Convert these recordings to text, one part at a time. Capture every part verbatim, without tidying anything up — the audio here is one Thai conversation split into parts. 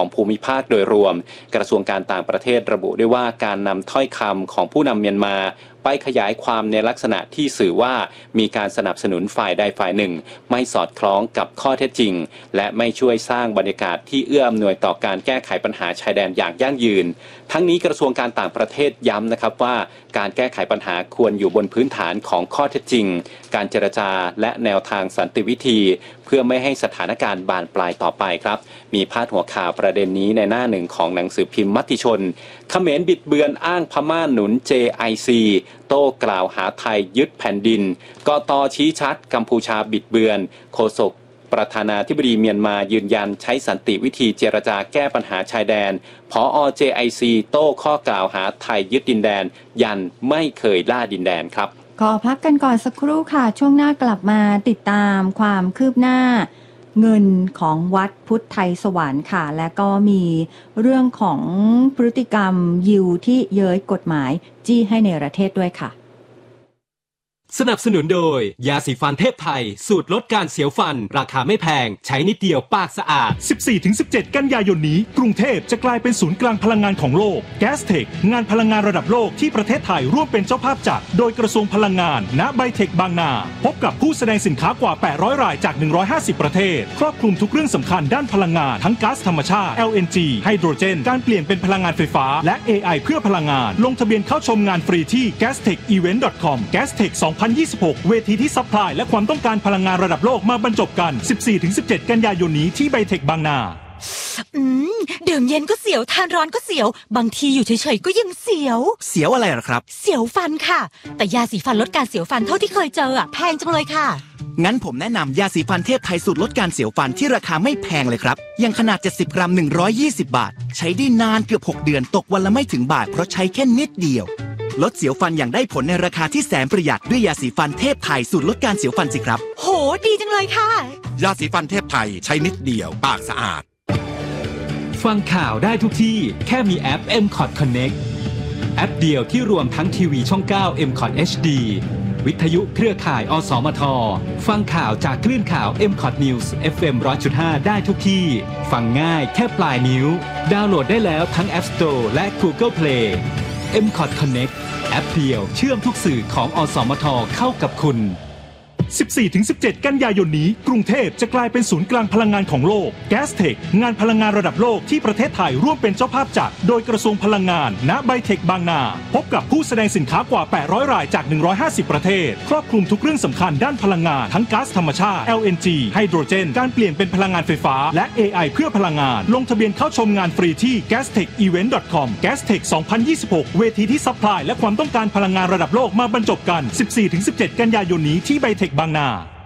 ของภูมิภาคโดยรวมกระทรวงการต่างประเทศระบุด้วยว่าการนำถ้อยคำของผู้นำเมียนมาไปขยายความในลักษณะที่สื่อว่ามีการสนับสนุนฝ่ายใดฝ่ายหนึ่งไม่สอดคล้องกับข้อเท็จจริงและไม่ช่วยสร้างบรรยากาศที่เอื้ออำนวยต่อการแก้ไขปัญหาชายแดนอย่างยั่งยืนทั้งนี้กระทรวงการต่างประเทศย้ำนะครับว่าการแก้ไขปัญหาควรอยู่บนพื้นฐานของข้อเท็จจริงการเจรจาและแนวทางสันติวิธีเพื่อไม่ให้สถานการณ์บานปลายต่อไปครับมีพาดหัวข่าวประเด็นนี้ในหน้าหนึ่งของหนังสือพิมพ์มติชนเขมรบิดเบือนอ้างพม่าหนุน เจ ไอ ซี โต้กล่าวหาไทยยึดแผ่นดินกต.ชี้ชัดกัมพูชาบิดเบือนโฆษกประธานาธิบดีเมียนมายืนยันใช้สันติวิธีเจรจาแก้ปัญหาชายแดนผอ. เจ ไอ ซี โต้ข้อกล่าวหาไทยยึดดินแดนยันไม่เคยล่าดินแดนครับขอพักกันก่อนสักครู่ค่ะช่วงหน้ากลับมาติดตามความคืบหน้าเงินของวัดพุทธไทยสวรรค์ค่ะและก็มีเรื่องของพฤติกรรมยิวที่เย้ยกฎหมายจี้ให้ในประเทศด้วยค่ะสนับสนุนโดยยาสีฟันเทพไทยสูตรลดการเสียวฟันราคาไม่แพงใช้นิดเดียวปากสะอาดสิบสี่ถึงสิบเจ็ด กันยายนนี้กรุงเทพจะกลายเป็นศูนย์กลางพลังงานของโลก Gastech งานพลังงานระดับโลกที่ประเทศไทยร่วมเป็นเจ้าภาพจัดโดยกระทรวงพลังงานณไบเทคบางนาพบกับผู้แสดงสินค้ากว่าแปดร้อยรายจากหนึ่งร้อยห้าสิบประเทศครอบคลุมทุกเรื่องสำคัญด้านพลังงานทั้งก๊าซธรรมชาติ แอล เอ็น จี ไฮโดรเจนการเปลี่ยนเป็นพลังงานไฟฟ้าและ เอ ไอ เพื่อพลังงานลงทะเบียนเข้าชมงานฟรีที่ แกสเทคอีเวนต์ ดอท คอม Gastech สองพันยี่สิบหกเวทีที่ซัพพลายและความต้องการพลังงานระดับโลกมาบรรจบกัน สิบสี่ถึงสิบเจ็ด กันยายนนี้ที่ไบเทคบางนาอืมดื่มเย็นก็เสียวทานร้อนก็เสียวบางทีอยู่เฉยๆก็ยังเสียวเสียวอะไรหรอครับเสียวฟันค่ะแต่ยาสีฟันลดการเสียวฟันเท่าที่เคยเจออ่ะแพงจังเลยค่ะงั้นผมแนะนำยาสีฟันเทพไทยสูตรลดการเสียวฟันที่ราคาไม่แพงเลยครับอย่างขนาดเจ็ดสิบกรัมหนึ่งร้อยยี่สิบบาทใช้ได้นานเกือบหกเดือนตกวันละไม่ถึงบาทเพราะใช้แค่นิดเดียวลดเสียวฟันอย่างได้ผลในราคาที่แสนประหยัดด้วยยาสีฟันเทพไทยสูตรลดการเสียวฟันสิครับโหดีจังเลยค่ะยาสีฟันเทพไทยใช้นิดเดียวปากสะอาดฟังข่าวได้ทุกที่แค่มีแอป เอ็ม คอท Connect แอปเดียวที่รวมทั้งทีวีช่องเก้า เอ็ม คอท เอช ดี วิทยุเครือข่าย อสมท ฟังข่าวจากคลื่นข่าว เอ็ม คอท News เอฟ เอ็ม หนึ่งร้อยจุดห้า ได้ทุกที่ฟังง่ายแค่ปลายนิ้วดาวน์โหลดได้แล้วทั้ง App Store และ Google Play เอ็ม คอท Connect แอปเดียวเชื่อมทุกสื่อของอสมทเข้ากับคุณสิบสี่ถึงสิบเจ็ด กันยายนนี้กรุงเทพจะกลายเป็นศูนย์กลางพลังงานของโลก Gastech งานพลังงานระดับโลกที่ประเทศไทยร่วมเป็นเจ้าภาพจัดโดยกระทรวงพลังงานณไบเทคบางนาพบกับผู้แสดงสินค้ากว่าแปดร้อยรายจากหนึ่งร้อยห้าสิบประเทศครอบคลุมทุกเรื่องสำคัญด้านพลังงานทั้งก๊าซธรรมชาติ แอล เอ็น จี ไฮโดรเจนการเปลี่ยนเป็นพลังงานไฟฟ้าและ เอ ไอ เพื่อพลังงานลงทะเบียนเข้าชมงานฟรีที่ แกสเทคอีเวนต์ ดอท คอม Gastech สองพันยี่สิบหกเวทีที่ซัพพลายและความต้องการพลังงานระดับโลกมาบรรจบกัน สิบสี่ถึงสิบเจ็ด กันยายนนี้ที่ไบเทคบางนา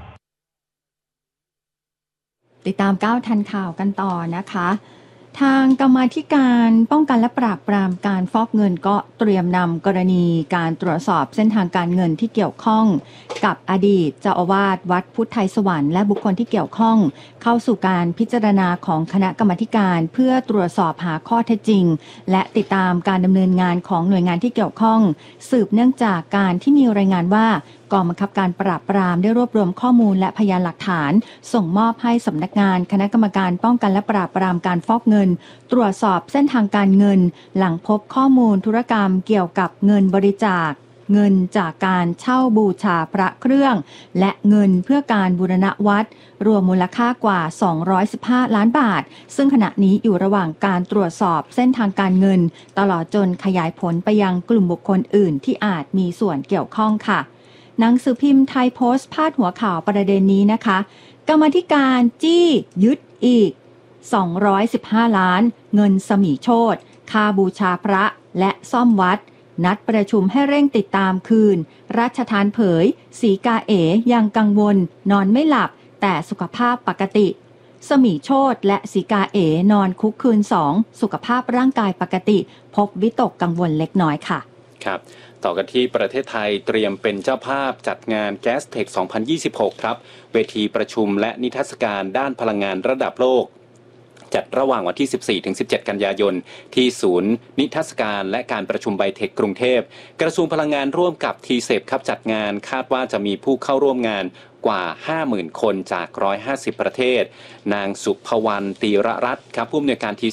ติดตามก้าวทันข่าวกันต่อนะคะทางกรรมาธิการป้องกันและปราบปรามการฟอกเงินก็เตรียมนำกรณีการตรวจสอบเส้นทางการเงินที่เกี่ยวข้องกับอดีตเจ้าอาวาสวัดพุทธไทยสวรรค์และบุคคลที่เกี่ยวข้องเข้าสู่การพิจารณาของคณะกรรมาธิการเพื่อตรวจสอบหาข้อเท็จจริงและติดตามการดำเนินงานของหน่วยงานที่เกี่ยวข้องสืบเนื่องจากการที่มีรายงานว่ากองบังคับการปราบปรามได้รวบรวมข้อมูลและพยานหลักฐานส่งมอบให้สำนักงานคณะกรรมการป้องกันและปราบปรามการฟอกเงินตรวจสอบเส้นทางการเงินหลังพบข้อมูลธุรกรรมเกี่ยวกับเงินบริจาคเงินจากการเช่าบูชาพระเครื่องและเงินเพื่อการบูรณะวัดรวมมูลค่ากว่าสองร้อยสิบห้าล้านบาทซึ่งขณะนี้อยู่ระหว่างการตรวจสอบเส้นทางการเงินตลอดจนขยายผลไปยังกลุ่มบุคคลอื่นที่อาจมีส่วนเกี่ยวข้องค่ะหนังสือพิมพ์ไทยโพสต์พาดหัวข่าวประเด็นนี้นะคะกรรมาธิการจี้ยึดอีกสองร้อยสิบห้าล้านเงินสมีโชติค่าบูชาพระและซ่อมวัดนัดประชุมให้เร่งติดตามคืนราชทานเผยศรีกาเอ๋ยังกังวลนอนไม่หลับแต่สุขภาพปกติสมีโชติและศรีกาเอ๋นอนคุกคืนสองสุขภาพร่างกายปกติพบวิตกกังวลเล็กน้อยค่ะครับต่อกันที่ประเทศไทยเตรียมเป็นเจ้าภาพจัดงาน Gastech สองพันยี่สิบหกครับเวทีประชุมและนิทรรศการด้านพลังงานระดับโลกจัดระหว่างวันที่ สิบสี่ถึงสิบเจ็ด กันยายนที่ศูนย์นิทรรศการและการประชุมไบเทคกรุงเทพกระทรวงพลังงานร่วมกับ ที เซ พี ครับจัดงานคาดว่าจะมีผู้เข้าร่วมงานกว่า ห้าหมื่น คนจากหนึ่งร้อยห้าสิบประเทศนางสุภวรรณตีระรัตน์ครับผู้อำนวยการ ที